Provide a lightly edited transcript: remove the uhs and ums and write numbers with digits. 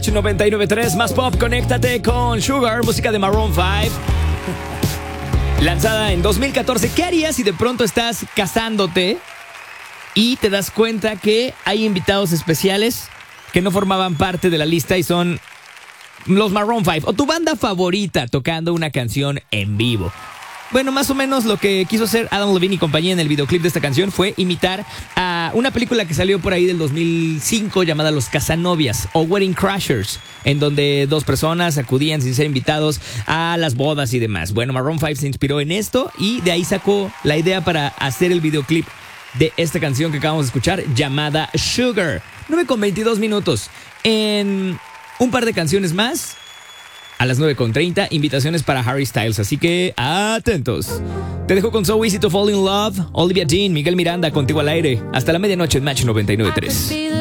99.3 más pop, conéctate con Sugar, música de Maroon 5. Lanzada en 2014. ¿Qué harías si de pronto estás casándote y te das cuenta que hay invitados especiales que no formaban parte de la lista y son los Maroon 5 o tu banda favorita tocando una canción en vivo? Bueno, más o menos lo que quiso hacer Adam Levine y compañía en el videoclip de esta canción fue imitar a una película que salió por ahí del 2005 llamada Los Casanovias o Wedding Crashers, en donde dos personas acudían sin ser invitados a las bodas y demás. Bueno, Maroon 5 se inspiró en esto y de ahí sacó la idea para hacer el videoclip de esta canción que acabamos de escuchar llamada Sugar. 9:22. En un par de canciones más, a las 9:30, invitaciones para Harry Styles, así que atentos. Te dejo con So Easy to Fall in Love, Olivia Dean, Miguel Miranda, contigo al aire. Hasta la medianoche en Match 99.3.